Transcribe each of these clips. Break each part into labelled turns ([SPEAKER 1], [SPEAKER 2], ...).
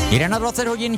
[SPEAKER 1] 21 hodin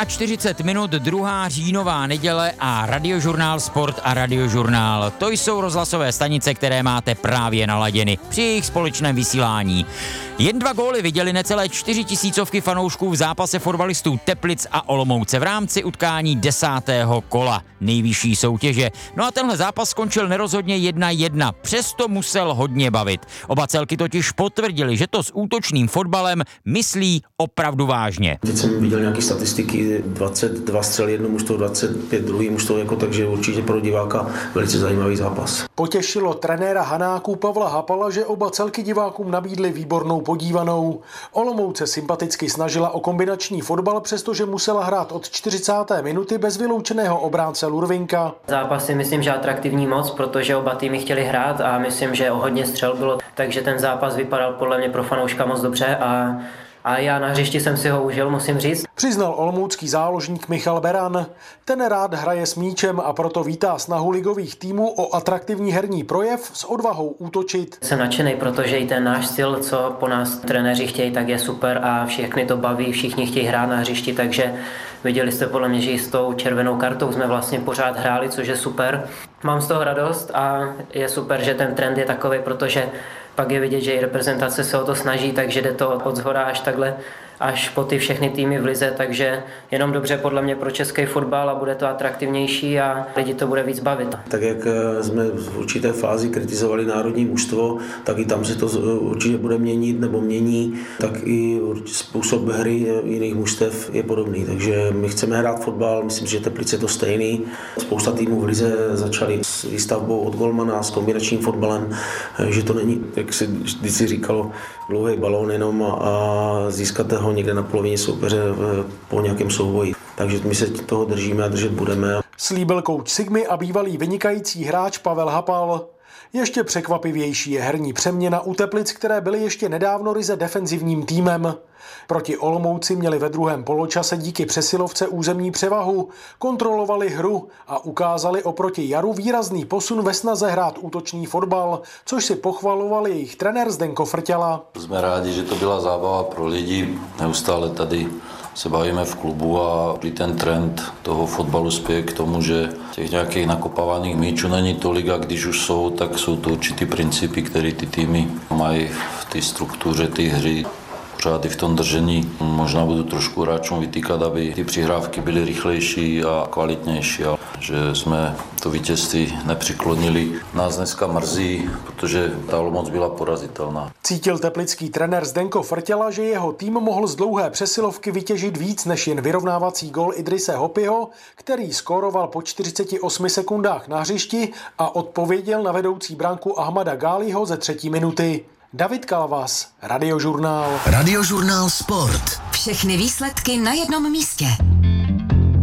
[SPEAKER 1] 44 minut, 2. říjnová neděle a Radiožurnál Sport a Radiožurnál. To jsou rozhlasové stanice, které máte právě naladěny při jejich společném vysílání. Jen 2 góly viděli necelé 4 000 fanoušků v zápase fotbalistů Teplic a Olomouce v rámci utkání 10. kola nejvyšší soutěže. No a tenhle zápas skončil nerozhodně 1-1, přesto musel hodně bavit. Oba celky totiž potvrdili, že to s útočným fotbalem myslí opravdu vážně.
[SPEAKER 2] Teď jsem viděl nějaké statistiky, 22 střel jedno mužstvo, 25 druhý mužstvo, takže určitě pro diváka velice zajímavý zápas.
[SPEAKER 3] Potěšilo trenéra Hanáků Pavla Hapala, že oba celky divákům nabídly výbornou podívanou. Olomouce sympaticky snažila o kombinační fotbal, přestože musela hrát od 40. minuty bez vyloučeného obránce Lurvinka.
[SPEAKER 4] Zápas si myslím, že atraktivní moc, protože oba týmy chtěli hrát a myslím, že o hodně střel bylo, takže ten zápas vypadal podle mě pro fanouška moc dobře a já na hřišti jsem si ho užil, musím říct.
[SPEAKER 3] Přiznal olomoucký záložník Michal Beran. Ten rád hraje s míčem a proto vítá snahu ligových týmů o atraktivní herní projev s odvahou útočit.
[SPEAKER 4] Jsem nadšený, protože i ten náš styl, co po nás trenéři chtějí, tak je super a všechny to baví, všichni chtějí hrát na hřišti, takže viděli jste podle mě, že i s tou červenou kartou jsme vlastně pořád hráli, což je super. Mám z toho radost a je super, že ten trend je takový, protože pak je vidět, že i reprezentace se o to snaží, takže jde to od zhora až takhle, až po ty všechny týmy v lize, takže jenom dobře podle mě pro český fotbal a bude to atraktivnější a lidi to bude víc bavit.
[SPEAKER 2] Tak jak jsme v určité fázi kritizovali národní mužstvo, tak i tam se to určitě bude měnit nebo mění, tak i způsob hry jiných mužstev je podobný. Takže my chceme hrát fotbal, myslím, že Teplice je to stejný. Spousta týmů v lize začali s výstavbou od golmana, s kombinačním fotbalem, že to není, jak se vždycky říkalo, dlouhý balón jenom a získat ho někde na polovině soupeře po nějakém souboji. Takže my se toho držíme a držet budeme.
[SPEAKER 3] Slíbil kouč Sigmy a bývalý vynikající hráč Pavel Hapal. Ještě překvapivější je herní přeměna u Teplic, které byly ještě nedávno ryze defenzivním týmem. Proti Olomouci měli ve druhém poločase díky přesilovce územní převahu, kontrolovali hru a ukázali oproti jaru výrazný posun ve snaze hrát útočný fotbal, což si pochvaloval jejich trenér Zdenko Frťala.
[SPEAKER 5] Jsme rádi, že to byla zábava pro lidi. Neustále tady se bavíme v klubu a ten trend toho fotbalu spěje k tomu, že těch nějakých nakopávaných míčů není tolik a když už jsou, tak jsou to určitý principy, které ty týmy mají v té struktuře té hry. Pořád i v tom držení možná budu trošku hráčům vytýkat, aby ty přihrávky byly rychlejší a kvalitnější. A že jsme to vítězství nepřiklonili. Nás dneska mrzí, protože ta Olomouc byla porazitelná.
[SPEAKER 3] Cítil teplický trenér Zdenko Frťala, že jeho tým mohl z dlouhé přesilovky vytěžit víc než jen vyrovnávací gól Idrise Hopiho, který skóroval po 48 sekundách na hřišti a odpověděl na vedoucí branku Ahmada Gáliho ze 3. minuty. David Kalvas, Radiožurnál.
[SPEAKER 6] Radiožurnál Sport. Všechny výsledky na jednom místě.